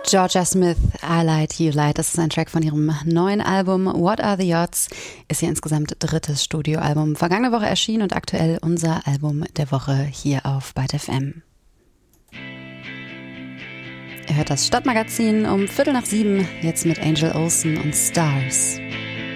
Georgia Smith, I Lied, You Lied. Das ist ein Track von ihrem neuen Album What Are the Odds? Ist ihr insgesamt drittes Studioalbum. Vergangene Woche erschienen und aktuell unser Album der Woche hier auf Byte FM. Ihr hört das Stadtmagazin um 6:15, jetzt mit Angel Olsen und Stars.